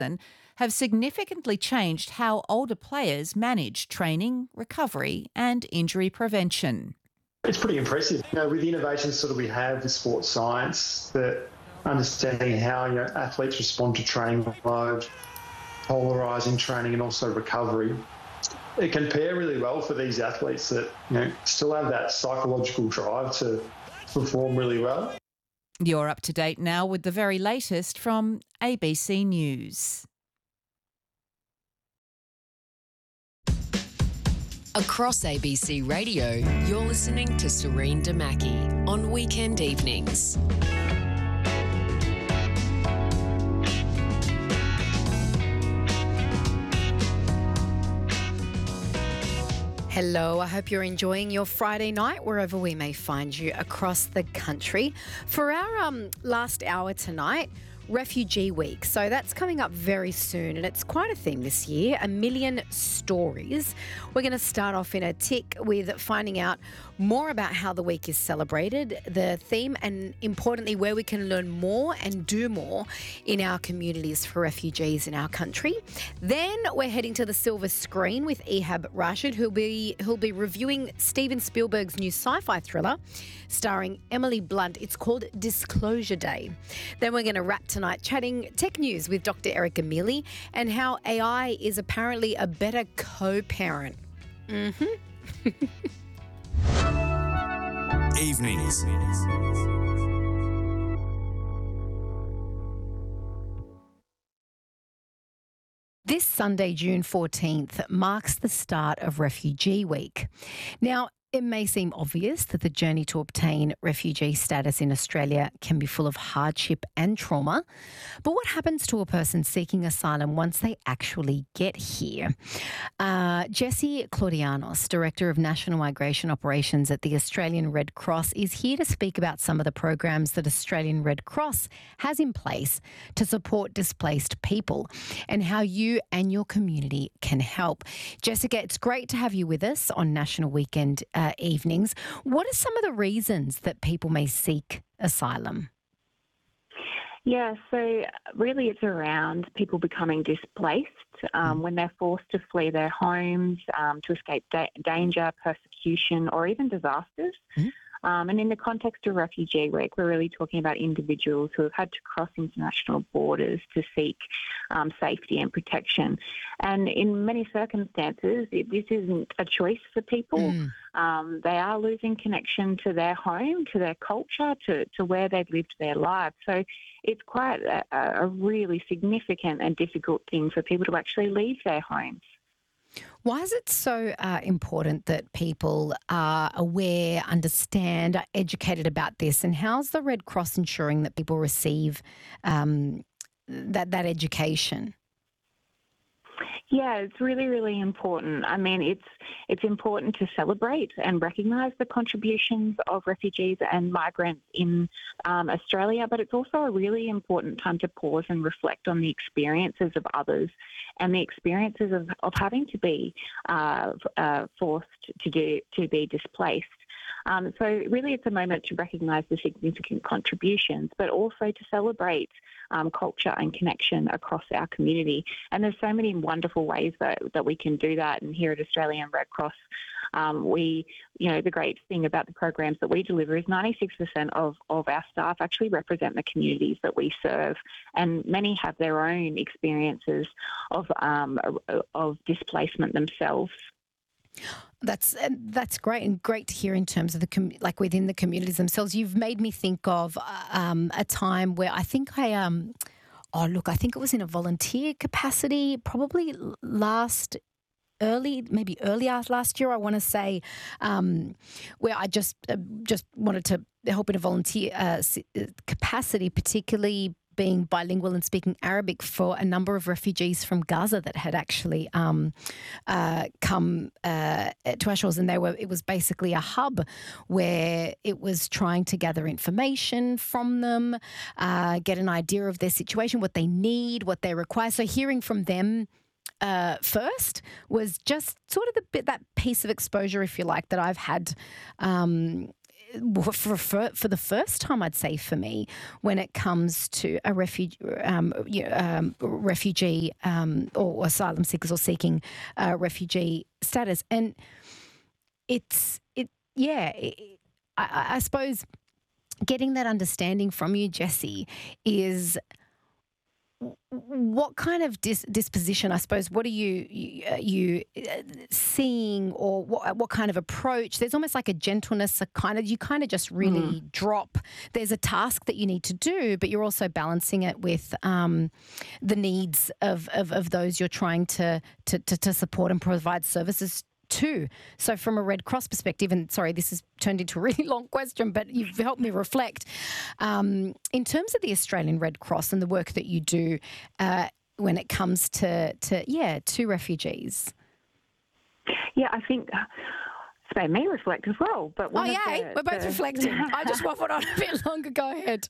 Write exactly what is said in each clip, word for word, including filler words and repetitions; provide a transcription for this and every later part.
have significantly changed how older players manage training, recovery and injury prevention. It's pretty impressive. You know, with the innovations sort of we have with sports science, that understanding how you know, athletes respond to training load, polarising training and also recovery, it can pair really well for these athletes that you know still have that psychological drive to perform really well. You're up to date now with the very latest from A B C News. Across A B C Radio, you're listening to Serene Damaki on weekend evenings. Hello, I hope you're enjoying your Friday night wherever we may find you across the country. For our um, last hour tonight, Refugee Week. So that's coming up very soon and it's quite a theme this year, a million stories. We're going to start off in a tick with finding out more about how the week is celebrated, the theme and importantly where we can learn more and do more in our communities for refugees in our country. Then we're heading to the silver screen with Ehab Rashid who'll be, who'll be reviewing Steven Spielberg's new sci-fi thriller starring Emily Blunt. It's called Disclosure Day. Then we're going to wrap tonight chatting tech news with Doctor Erica Mealy and how A I is apparently a better co-parent. Mm-hmm. Evenings. This Sunday, June fourteenth, marks the start of Refugee Week. Now, it may seem obvious that the journey to obtain refugee status in Australia can be full of hardship and trauma, but what happens to a person seeking asylum once they actually get here? Uh, Jessie Claudianos, Director of National Migration Operations at the Australian Red Cross, is here to speak about some of the programs that Australian Red Cross has in place to support displaced people and how you and your community can help. Jessica, it's great to have you with us on National Weekend Uh, evenings. What are some of the reasons that people may seek asylum? Yeah, so really it's around people becoming displaced um, mm. when they're forced to flee their homes, um, to escape da- danger, persecution, or even disasters. Mm. Um, and in the context of Refugee Week, we're really talking about individuals who have had to cross international borders to seek um, safety and protection. And in many circumstances, it, this isn't a choice for people. Mm. Um, they are losing connection to their home, to their culture, to, to where they've lived their lives. So it's quite a, a really significant and difficult thing for people to actually leave their homes. Why is it so uh, important that people are aware, understand, are educated about this? And how's the Red Cross ensuring that people receive um, that that education? Yeah, it's really, really important. I mean, it's it's important to celebrate and recognise the contributions of refugees and migrants in um, Australia, but it's also a really important time to pause and reflect on the experiences of others and the experiences of, of having to be uh, uh, forced to do to be displaced. Um, so really it's a moment to recognise the significant contributions, but also to celebrate um, culture and connection across our community. And there's so many wonderful ways that, that we can do that. And here at Australian Red Cross, um, we, you know, the great thing about the programs that we deliver is ninety-six percent of, of our staff actually represent the communities that we serve. And many have their own experiences of, um, of displacement themselves. That's that's great and great to hear in terms of the com- like within the communities themselves. You've made me think of um, a time where I think I um oh look I think it was in a volunteer capacity, probably last early maybe earlier last year. I want to say um, where I just uh, just wanted to help in a volunteer uh, capacity, particularly being bilingual and speaking Arabic for a number of refugees from Gaza that had actually um, uh, come uh, to our shores, and they were. It was basically a hub where it was trying to gather information from them, uh, get an idea of their situation, what they need, what they require. So hearing from them uh, first was just sort of the bit that piece of exposure, if you like, that I've had. Um, for, for for the first time, I'd say for me, when it comes to a refugee, um, you know, um, refugee um, or asylum seekers or seeking uh, refugee status, and it's it yeah, it, I, I suppose getting that understanding from you, Jessie, is. What kind of dis- disposition, I suppose, what are you you, you seeing, or what, what kind of approach? There's almost like a gentleness, a kind of, you kind of just really mm. drop. There's a task that you need to do, but you're also balancing it with um, the needs of, of, of those you're trying to, to, to, to support and provide services too. So from a Red Cross perspective, and sorry, this has turned into a really long question, but you've helped me reflect. Um, in terms of the Australian Red Cross and the work that you do uh, when it comes to, to, yeah, to refugees. Yeah, I think it's made me reflect as well. But oh, yeah, we're both the... reflecting. I just waffled on a bit longer. Go ahead.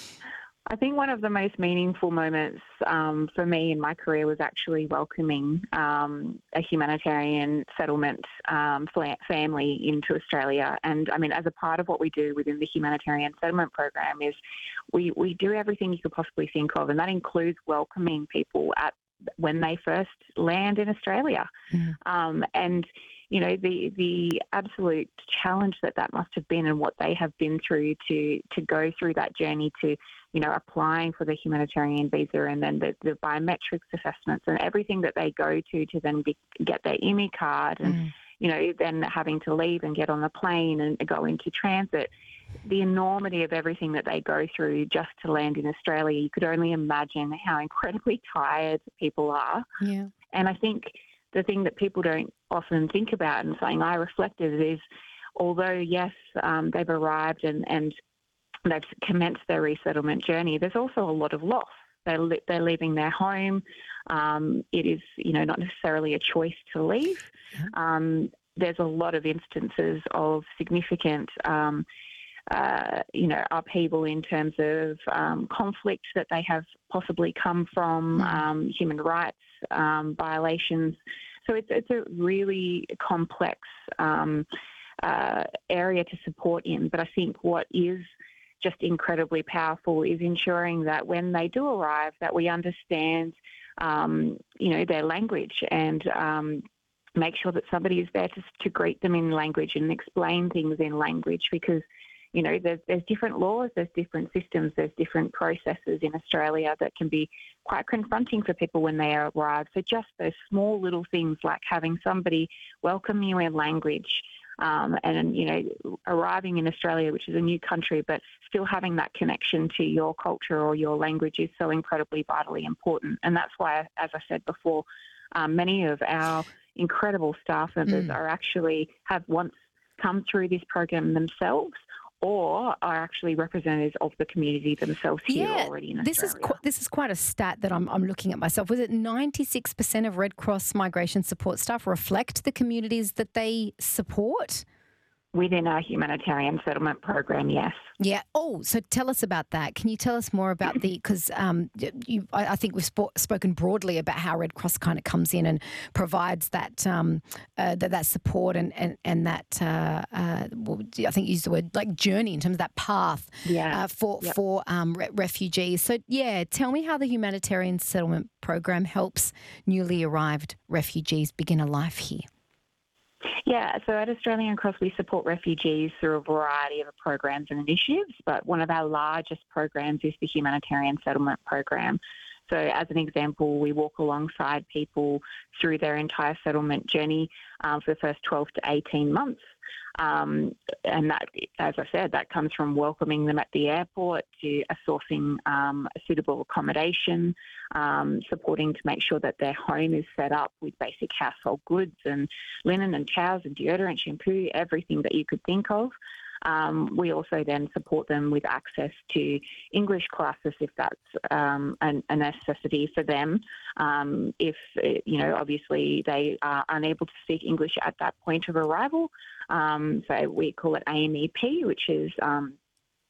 I think one of the most meaningful moments um, for me in my career was actually welcoming um, a humanitarian settlement um, family into Australia. And I mean, as a part of what we do within the humanitarian settlement program is we, we do everything you could possibly think of, and that includes welcoming people at when they first land in Australia. Mm. Um, and you know, the the absolute challenge that that must have been and what they have been through to to go through that journey to, you know, applying for the humanitarian visa and then the, the biometrics assessments and everything that they go to to then be, get their I M E card and, mm. you know, then having to leave and get on the plane and go into transit. The enormity of everything that they go through just to land in Australia, you could only imagine how incredibly tired people are. Yeah. And I think the thing that people don't often think about, and something I reflected, is although, yes, um, they've arrived and, and they've commenced their resettlement journey, there's also a lot of loss. They're, li- they're leaving their home. Um, it is, you know, not necessarily a choice to leave. Yeah. Um, there's a lot of instances of significant um, Uh, you know, upheaval in terms of um, conflict that they have possibly come from, um, human rights um, violations. So it's it's a really complex um, uh, area to support in. But I think what is just incredibly powerful is ensuring that when they do arrive, that we understand, um, you know, their language and um, make sure that somebody is there to, to greet them in language and explain things in language, because you know, there's, there's different laws, there's different systems, there's different processes in Australia that can be quite confronting for people when they arrive. So just those small little things like having somebody welcome you in language um, and, you know, arriving in Australia, which is a new country, but still having that connection to your culture or your language is so incredibly vitally important. And that's why, as I said before, um, many of our incredible staff members mm. are actually have once come through this program themselves, or are actually representatives of the community themselves here yeah, already in this Australia. Is qu- this is quite a stat that I'm, I'm looking at myself. Was it ninety-six percent of Red Cross migration support staff reflect the communities that they support? Within our humanitarian settlement program, yes. Yeah. Oh, so tell us about that. Can you tell us more about the, because um, you, I, I think we've sp- spoken broadly about how Red Cross kind of comes in and provides that um, uh, that, that support and, and, and that, uh, uh, well, I think you used the word like journey in terms of that path yeah. uh, for, yep. for um, re- refugees. So, yeah, tell me how the humanitarian settlement program helps newly arrived refugees begin a life here. Yeah, so at Australian Cross, we support refugees through a variety of programs and initiatives, but one of our largest programs is the Humanitarian Settlement Program. So as an example, we walk alongside people through their entire settlement journey um, for the first twelve to eighteen months. Um, and that, as I said, that comes from welcoming them at the airport to sourcing um, a suitable accommodation, um, supporting to make sure that their home is set up with basic household goods and linen and towels and deodorant, shampoo, everything that you could think of. Um, we also then support them with access to English classes if that's um, an, a necessity for them. Um, if, you know, obviously they are unable to speak English at that point of arrival. Um, so we call it A M E P, which is um,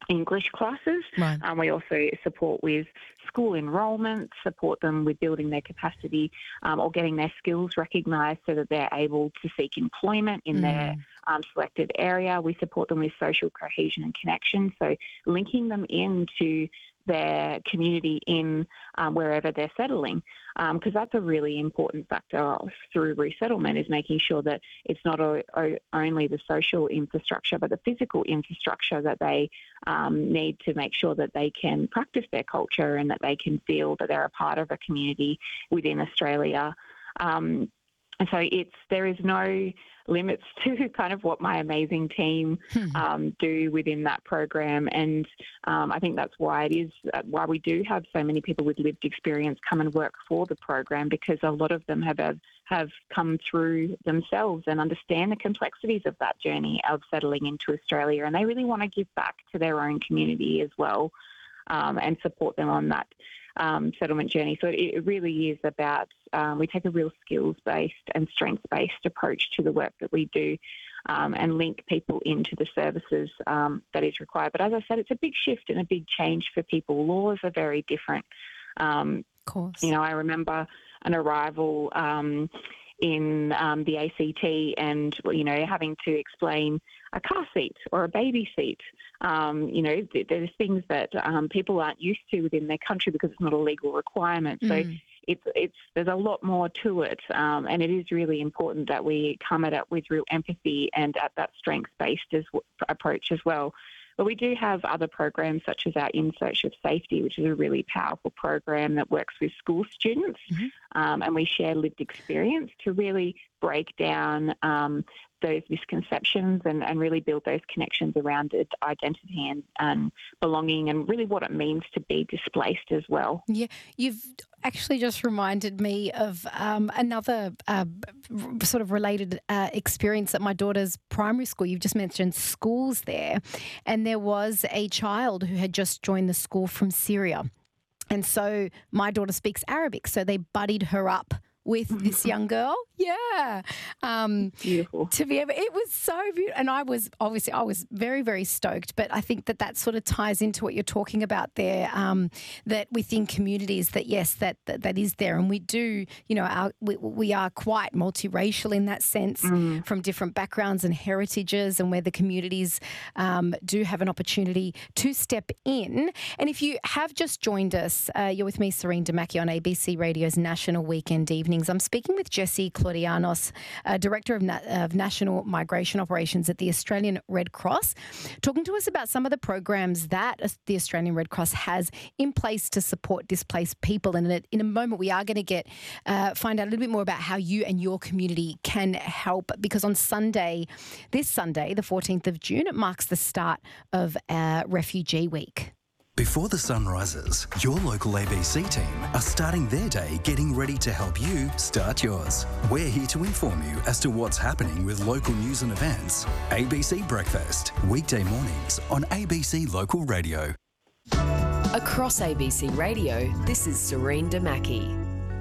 English classes. Right. Um, we also support with school enrolment, support them with building their capacity um, or getting their skills recognised so that they're able to seek employment in mm. their um, selected area. We support them with social cohesion and connection, so linking them into their community in um, wherever they're settling, because um, that's a really important factor through resettlement, is making sure that it's not o- o- only the social infrastructure but the physical infrastructure that they um, need to make sure that they can practice their culture and that they can feel that they're a part of a community within Australia. Um, and so it's there is no limits to kind of what my amazing team um, do within that program. And um, I think that's why it is, uh, why we do have so many people with lived experience come and work for the program, because a lot of them have, have, have come through themselves and understand the complexities of that journey of settling into Australia. And they really want to give back to their own community as well um, and support them on that Um, settlement journey. So it, it really is about, um, we take a real skills-based and strengths-based approach to the work that we do um, and link people into the services um, that is required. But as I said, it's a big shift and a big change for people. Laws are very different. Um, of course. You know, I remember an arrival um, in um, the A C T and, you know, having to explain a car seat or a baby seat. Um, you know, th- there's things that um, people aren't used to within their country because it's not a legal requirement. So mm. it's it's there's a lot more to it, um, and it is really important that we come at it with real empathy and at that strengths-based as w- approach as well. But we do have other programs such as our In Search of Safety, which is a really powerful program that works with school students, mm-hmm. um, and we share lived experience to really break down um, those misconceptions and, and really build those connections around it, identity and, and belonging, and really what it means to be displaced as well. Yeah, you've actually just reminded me of um, another uh, sort of related uh, experience at my daughter's primary school. You've just mentioned schools there, and there was a child who had just joined the school from Syria. And so my daughter speaks Arabic, so they buddied her up with this young girl. Yeah. Um, beautiful. To be able, it was so beautiful. And I was, obviously, I was very, very stoked. But I think that that sort of ties into what you're talking about there, um, that within communities that, yes, that that, that is there. And we do, you know, our, we, we are quite multiracial in that sense mm. from different backgrounds and heritages, and where the communities um, do have an opportunity to step in. And if you have just joined us, uh, you're with me, Serene Damaki, on A B C Radio's National Weekend Evening. I'm speaking with Jessie Claudianos, uh, Director of, Na- of National Migration Operations at the Australian Red Cross, talking to us about some of the programs that the Australian Red Cross has in place to support displaced people. And in a, in a moment, we are going to get uh, find out a little bit more about how you and your community can help, because on Sunday, this Sunday, the fourteenth of June, it marks the start of uh, Refugee Week. Before the sun rises, your local A B C team are starting their day getting ready to help you start yours. We're here to inform you as to what's happening with local news and events. A B C Breakfast, weekday mornings on A B C Local Radio. Across A B C Radio, this is Serene Damaki.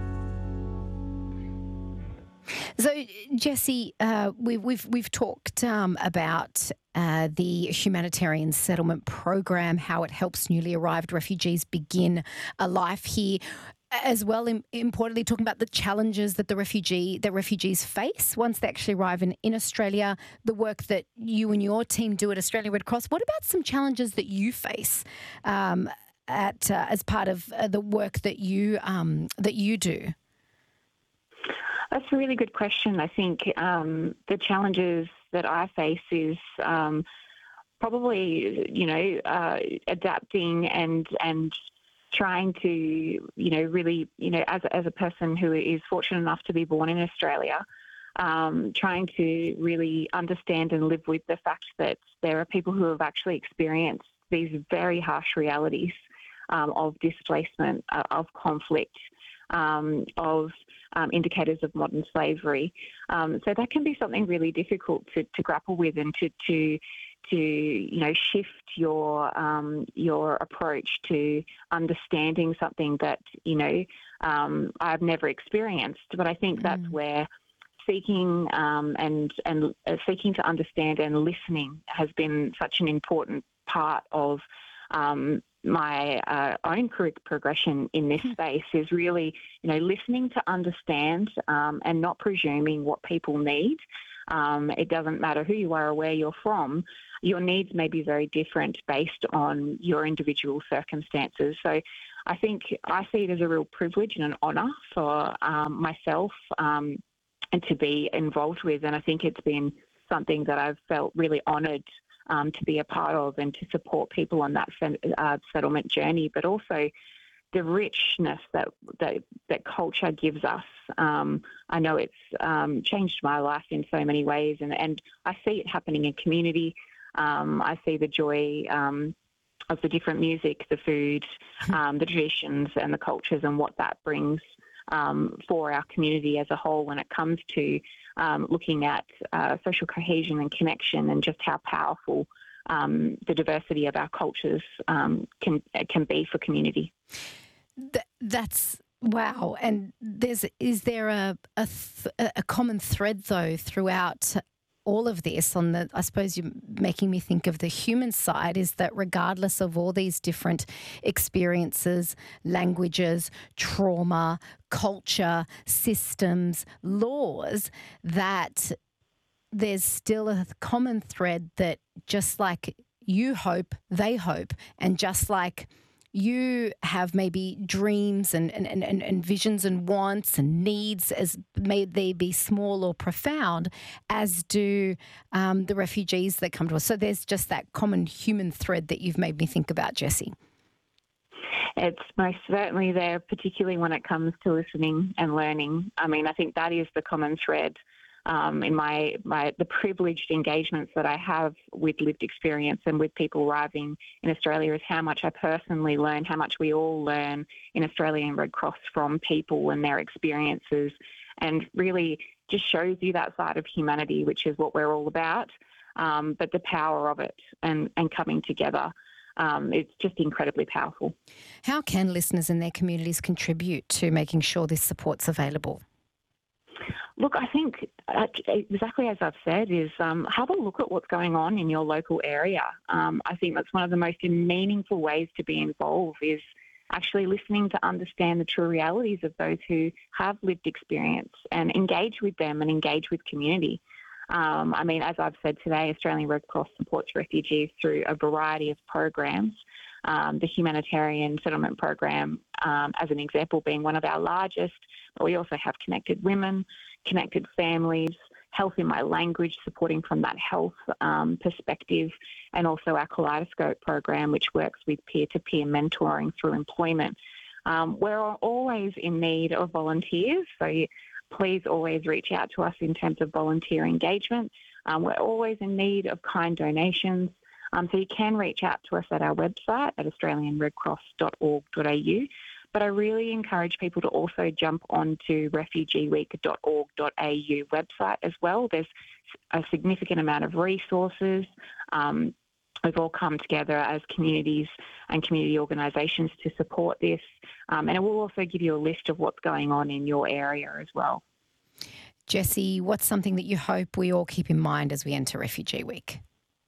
So, Jessie, uh, we've we've we've talked um, about uh, the humanitarian settlement program, how it helps newly arrived refugees begin a life here, as well. In, importantly, talking about the challenges that the refugee that refugees face once they actually arrive in, in Australia. The work that you and your team do at Australian Red Cross. What about some challenges that you face um, at uh, as part of uh, the work that you um, that you do? That's a really good question. I think um, the challenges that I face is um, probably, you know, uh, adapting and and trying to, you know, really, you know, as as a person who is fortunate enough to be born in Australia, um, trying to really understand and live with the fact that there are people who have actually experienced these very harsh realities um, of displacement, uh, of conflict, um, of Um, indicators of modern slavery. Um, so that can be something really difficult to, to grapple with, and to, to to you know shift your um, your approach to understanding something that you know um, I've never experienced. But I think mm. that's where seeking um, and and uh, seeking to understand and listening has been such an important part of um, my uh, own career progression in this space is really, you know, listening to understand um, and not presuming what people need. Um, it doesn't matter who you are or where you're from. Your needs may be very different based on your individual circumstances. So I think I see it as a real privilege and an honour for um, myself um, and to be involved with. And I think it's been something that I've felt really honoured um, to be a part of and to support people on that uh, settlement journey, but also the richness that that, that culture gives us. Um, I know it's um, changed my life in so many ways, and, and I see it happening in community. Um, I see the joy um, of the different music, the food, um, the traditions and the cultures and what that brings um, for our community as a whole when it comes to um, looking at uh, social cohesion and connection and just how powerful um, the diversity of our cultures um, can can be for community. Th- that's wow. And there's is there a a, th- a common thread though throughout all of this? On the, I suppose you're making me think of the human side, is that regardless of all these different experiences, languages, trauma, culture, systems, laws, that there's still a common thread that just like you hope, they hope, and just like you have maybe dreams and, and, and, and visions and wants and needs, as may they be small or profound, as do um, the refugees that come to us. So there's just that common human thread that you've made me think about, Jessie. It's most certainly there, particularly when it comes to listening and learning. I mean, I think that is the common thread Um, in my, my the privileged engagements that I have with lived experience and with people arriving in Australia is how much I personally learn, how much we all learn in Australian Red Cross from people and their experiences, and really just shows you that side of humanity, which is what we're all about, um, but the power of it and, and coming together. Um, it's just incredibly powerful. How can listeners in their communities contribute to making sure this support's available? Look, I think uh, exactly as I've said is um, have a look at what's going on in your local area. Um, I think that's one of the most meaningful ways to be involved is actually listening to understand the true realities of those who have lived experience and engage with them and engage with community. Um, I mean, as I've said today, Australian Red Cross supports refugees through a variety of programs. Um, the humanitarian settlement program, um, as an example, being one of our largest, but we also have Connected Women, Connected Families, Health in My Language, supporting from that health um, perspective, and also our Kaleidoscope program, which works with peer-to-peer mentoring through employment. Um, we're always in need of volunteers, so you, please always reach out to us in terms of volunteer engagement. Um, we're always in need of kind donations. Um, so you can reach out to us at our website at australian red cross dot org dot a u. But I really encourage people to also jump onto refugee week dot org dot a u website as well. There's a significant amount of resources. Um, we've all come together as communities and community organisations to support this. Um, and it will also give you a list of what's going on in your area as well. Jessie, what's something that you hope we all keep in mind as we enter Refugee Week?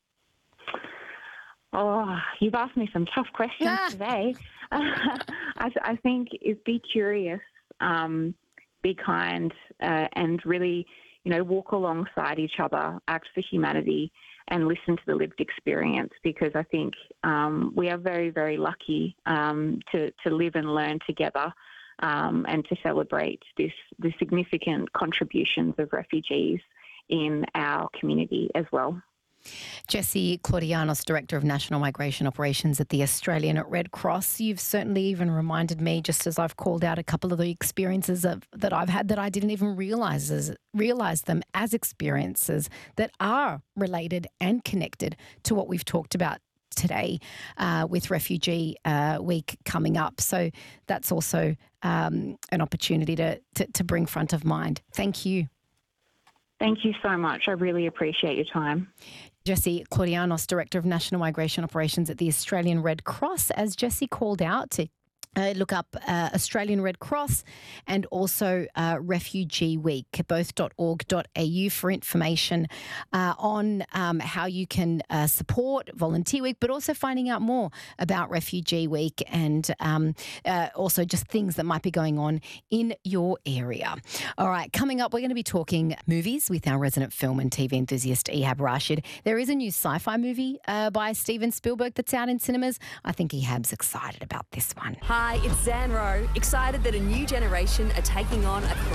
Oh, you've asked me some tough questions ah. today. I, I think is be curious, um, be kind, uh, and really, you know, walk alongside each other, act for humanity, and listen to the lived experience. Because I think um, we are very, very lucky um, to to live and learn together, um, and to celebrate this the significant contributions of refugees in our community as well. Jessie Claudianos, Director of National Migration Operations at the Australian Red Cross. You've certainly even reminded me, just as I've called out a couple of the experiences of, that I've had that I didn't even realise as, realise them as experiences that are related and connected to what we've talked about today uh, with Refugee uh, Week coming up. So that's also um, an opportunity to, to, to bring front of mind. Thank you. Thank you so much. I really appreciate your time. Jessie Claudianos, Director of National Migration Operations at the Australian Red Cross. As Jessie called out, Uh, look up uh, Australian Red Cross and also uh, Refugee Week, both dot org dot a u for information uh, on um, how you can uh, support Volunteer Week, but also finding out more about Refugee Week and um, uh, also just things that might be going on in your area. All right, coming up, we're going to be talking movies with our resident film and T V enthusiast, Ehab Rashid. There is a new sci-fi movie uh, by Steven Spielberg that's out in cinemas. I think Ehab's excited about this one. Hi, it's Zan Rowe, excited that a new generation are taking on a